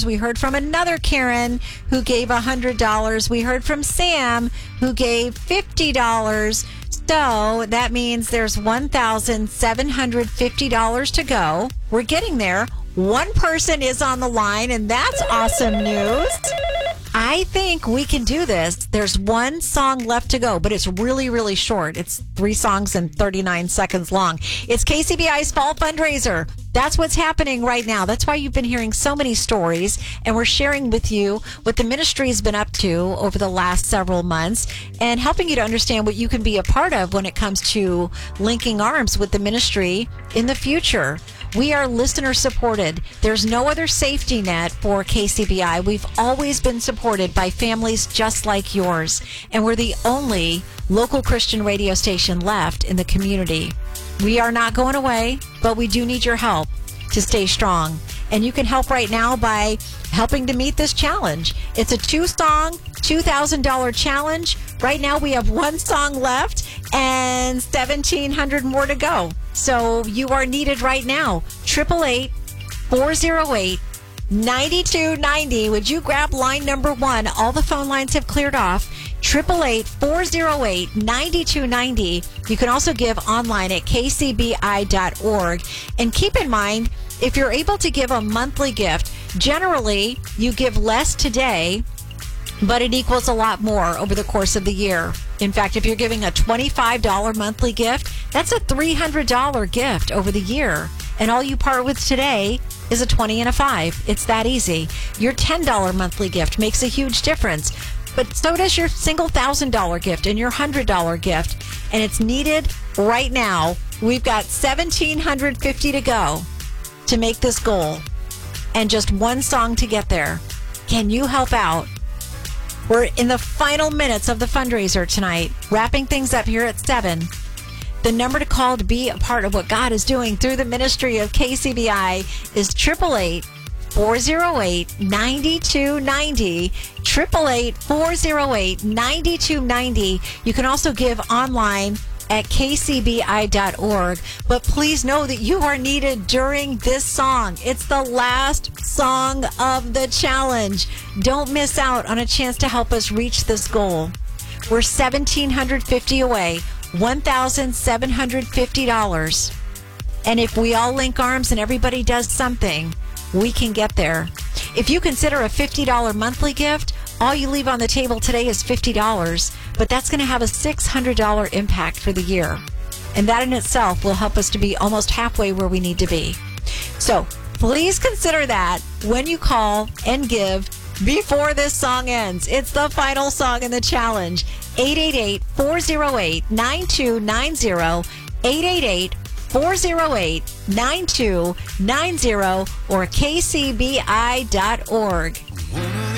We heard from another Karen who gave $100. We heard from Sam who gave $50. So that means there's $1,750 to go. We're getting there. One person is on the line, and that's awesome news. I think we can do this. There's one song left to go, but it's really, really short. It's 3 songs and 39 seconds long. It's KCBI's Fall Fundraiser. That's what's happening right now. That's why you've been hearing so many stories, and we're sharing with you what the ministry has been up to over the last several months and helping you to understand what you can be a part of when it comes to linking arms with the ministry in the future. We are listener supported. There's no other safety net for KCBI. We've always been supported by families just like yours, and we're the only local Christian radio station left in the community. We are not going away, but we do need your help to stay strong. And you can help right now by helping to meet this challenge. It's a 2-song, $2,000 challenge. Right now we have 1 song left and 1,700 more to go. So you are needed right now. 888-408-9290. Would you grab line number 1? All the phone lines have cleared off. 888-408-9290. You can also give online at kcbi.org. And keep in mind, if you're able to give a monthly gift, generally you give less today, but it equals a lot more over the course of the year. In fact, if you're giving a $25 monthly gift, that's a $300 gift over the year. And all you part with today is a 20 and a 5. It's that easy. Your $10 monthly gift makes a huge difference. But so does your single $1,000 gift and your $100 gift. And it's needed right now. We've got $1,750 to go to make this goal. And just 1 song to get there. Can you help out? We're in the final minutes of the fundraiser tonight, wrapping things up here at 7. The number to call to be a part of what God is doing through the ministry of KCBI is 888-408-9290. 888-408-9290. You can also give online at kcbi.org. But please know that you are needed during this song. It's the last song of the challenge. Don't miss out on a chance to help us reach this goal. We're $1,750 away, $1,750. And if we all link arms and everybody does something, we can get there. If you consider a $50 monthly gift, all you leave on the table today is $50, but that's going to have a $600 impact for the year. And that in itself will help us to be almost halfway where we need to be. So please consider that when you call and give before this song ends. It's the final song in the challenge. 888-408-9290. 888-408-9290 or kcbi.org.